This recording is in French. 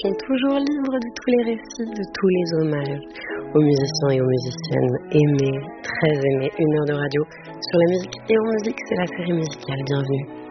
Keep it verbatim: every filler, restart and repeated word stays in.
sont toujours libres de tous les récits, de tous les hommages aux musiciens et aux musiciennes aimés, très aimés. Une heure de radio sur la musique et en musique, c'est la série musicale. Bienvenue.